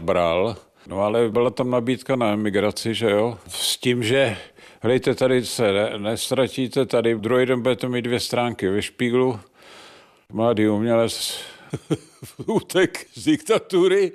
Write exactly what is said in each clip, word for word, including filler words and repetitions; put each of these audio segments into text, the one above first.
bral. No ale byla tam nabídka na emigraci, že jo? S tím, že hlejte, tady se ne, nestratíte, tady druhý den budete mít dvě stránky ve Špíglu. Mladý umělec utek z diktatury.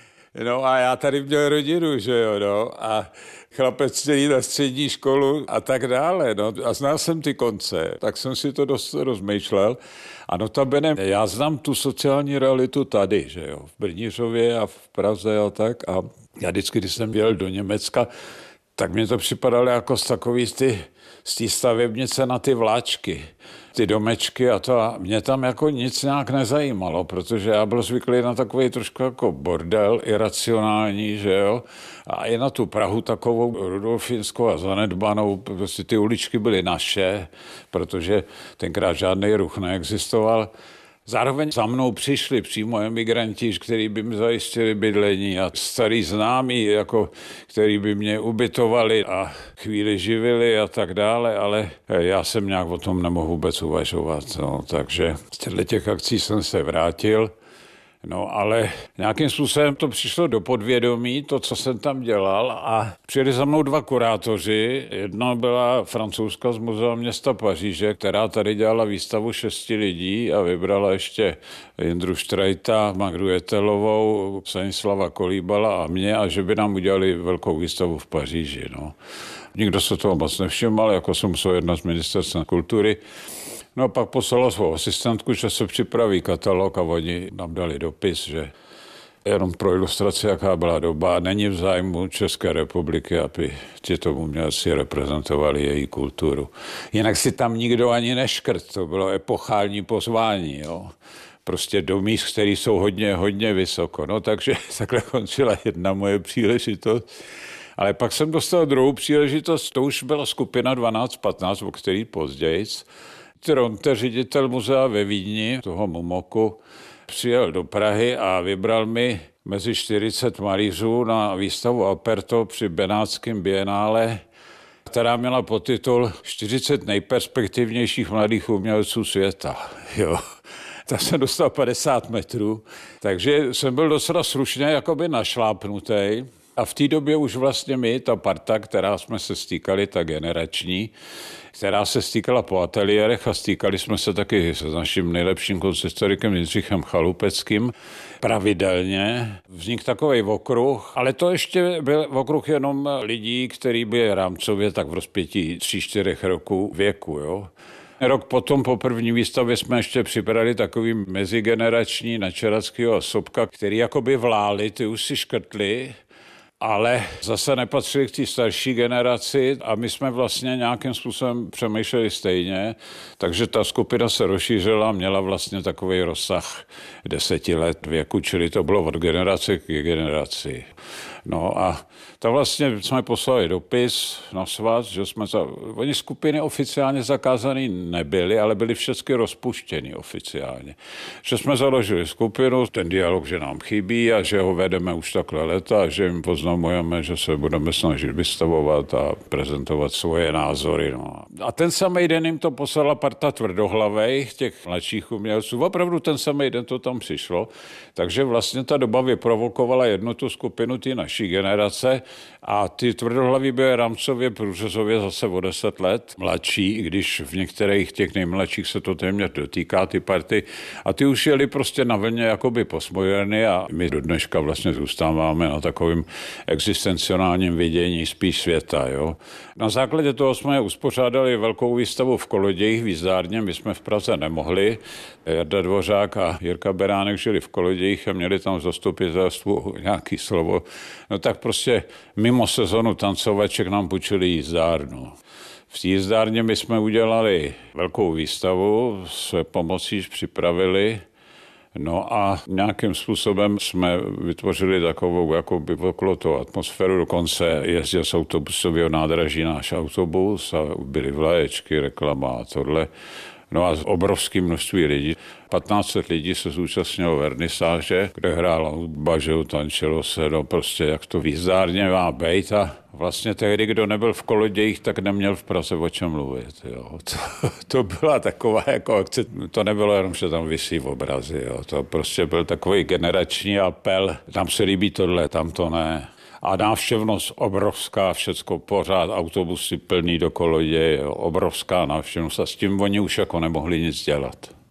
No a já tady měl rodinu, že jo, no. A chlapec který na střední školu a tak dále, no. A znal jsem ty konce, tak jsem si to dost rozmýšlel. A notabene, já znám tu sociální realitu tady, že jo, v Brnířově a v Praze a tak. A já vždycky, když jsem jel do Německa, tak mě to připadalo jako z takový ty, z té stavebnice na ty vláčky, ty domečky a to. A mě tam jako nic nějak nezajímalo, protože já byl zvyklý na takový trošku jako bordel, iracionální, že jo. A i na tu Prahu takovou rudolfínskou a zanedbanou, prostě ty uličky byly naše, protože tenkrát žádný ruch neexistoval. Zároveň za mnou přišli přímo emigranti, kteří by mi zajistili bydlení a starý známí, jako, který by mě ubytovali a chvíli živili a tak dále, ale já jsem nějak o tom nemohl vůbec uvažovat. No, takže z těchto těch akcí jsem se vrátil. No ale nějakým způsobem to přišlo do podvědomí, to, co jsem tam dělal a přijeli za mnou dva kurátoři. Jedna byla francouzska z Muzea města Paříže, která tady dělala výstavu šesti lidí a vybrala ještě Jindru Štrajta, Magdu Jetelovou, Stanislava Kolíbala a mě a že by nám udělali velkou výstavu v Paříži. No. Nikdo se toho moc nevšiml, jako jsem musel jednat z ministerstva kultury. No a pak poslala svou asistentku, že se připraví katalog a oni nám dali dopis, že jenom pro ilustraci, jaká byla doba, není v zájmu České republiky, aby tyto umělci reprezentovali její kulturu. Jinak si tam nikdo ani neškrt, to bylo epochální pozvání, jo. Prostě do míst, které jsou hodně, hodně vysoko. No takže takhle končila jedna moje příležitost. Ale pak jsem dostal druhou příležitost, to už byla skupina dvanáct patnáct, o který později. Tronte, ředitel muzea ve Vídni, toho Mumoku, přijel do Prahy a vybral mi mezi čtyřicet malířů na výstavu Aperto při Benátském bienále, která měla podtitul čtyřicet nejperspektivnějších mladých umělců světa. Jo. Tak jsem dostal padesát metrů, takže jsem byl docela slušně jakoby našlápnutý. A v té době už vlastně my, ta parta, která jsme se stýkali, ta generační, která se stýkala po ateliérech a stýkali jsme se taky s naším nejlepším koncistorikem Jindřichem Chalupeckým pravidelně. Vznikl takovej okruh, ale to ještě byl okruh jenom lidí, který byli rámcově tak v rozpětí tři čtyřech roků věku, jo. Rok potom po první výstavě jsme ještě připravili takový mezigenerační Načerackýho a Sobka, který jakoby vláli, ty už si škrtli, ale zase nepatřili k té starší generaci a my jsme vlastně nějakým způsobem přemýšleli stejně, takže ta skupina se rozšířila, měla vlastně takový rozsah deseti let věku, čili to bylo od generace k generaci. No a tam vlastně jsme poslali dopis na svaz, že jsme za... Oni skupiny oficiálně zakázaný nebyly, ale byly všechny rozpuštěny oficiálně. Že jsme založili skupinu, ten dialog, že nám chybí a že ho vedeme už takhle leta a že jim poznamujeme, že se budeme snažit vystavovat a prezentovat svoje názory. No. A ten samý den jim to poslala parta tvrdohlavej, těch mladších umělců. Opravdu ten samý den to tam přišlo, takže vlastně ta doba vyprovokovala jednu tu skupinu ty naší generace a ty tvrdohlaví byly rámcově průřezově zase o deset let mladší, i když v některých těch nejmladších se to téměř dotýká ty party. A ty už jeli prostě na vlně jakoby postmoderny a my do dneška vlastně zůstáváme na takovém existencionálním vidění spíš světa. Jo. Na základě toho jsme uspořádali velkou výstavu v Kolodějích v jízdárně, my jsme v Praze nemohli. Jarda Dvořák a Jirka Beránek žili v Kolodějích a měli tam v zastupitelstvu nějaký slovo. No tak prostě mimo sezonu tancovaček nám půjčili jízdárnu. V té jízdárně my jsme udělali velkou výstavu, s pomocí připravili, no a nějakým způsobem jsme vytvořili takovou jakoby okolo toho atmosféru, dokonce jezdil z autobusového nádraží náš autobus a byly vlaječky, reklama a tohle. No a obrovské množství lidí. patnáct set lidí se zúčastnilo vernisáže, kde hrála hudba, že tančilo se, no prostě jak to v jízdárně má bejt a Vlastně tehdy, kdo nebyl v Kolodějích, tak neměl v Praze o čem mluvit. Jo. To, to byla taková jako akce, to nebylo jenom, že tam visí v obrazy. Jo. To prostě byl takový generační apel. Tam se líbí tohle, tam to ne. A návštěvnost obrovská, všecko pořád, autobusy plný do Koloděje, obrovská návštěvnost a s tím oni už jako nemohli nic dělat.